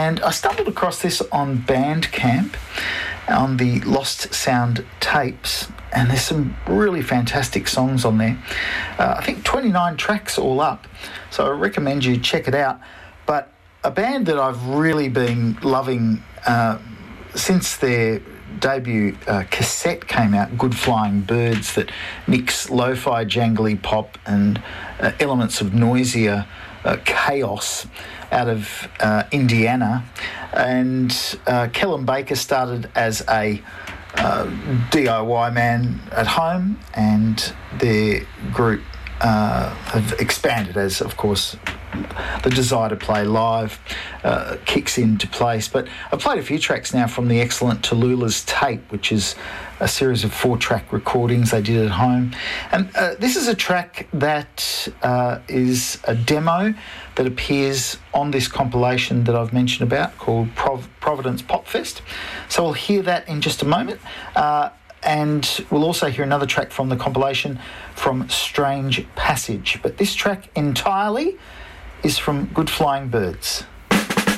And I stumbled across this on Bandcamp, on the Lost Sound tapes, and there's some really fantastic songs on there. I think 29 tracks all up, so I recommend you check it out. But a band that I've really been loving since their debut cassette came out, Good Flying Birds, that mix lo-fi jangly pop and elements of noisier chaos out of Indiana. And Kellen Baker started as a DIY man at home, and their group have expanded as, of course, the desire to play live kicks into place. But I've played a few tracks now from the excellent Tallulah's Tape, which is a series of 4-track recordings they did at home. And this is a track that is a demo that appears on this compilation that I've mentioned about, called Providence Pop Fest. So we'll hear that in just a moment. And we'll also hear another track from the compilation from Strange Passage. But this track entirely is from Good Flying Birds.